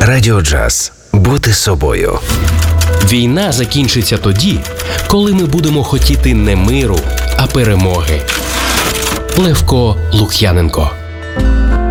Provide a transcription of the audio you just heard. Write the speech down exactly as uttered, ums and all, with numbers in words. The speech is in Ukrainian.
Радіо Джаз. Бути собою. Війна закінчиться тоді, коли ми будемо хотіти не миру, а перемоги. Левко Лук'яненко.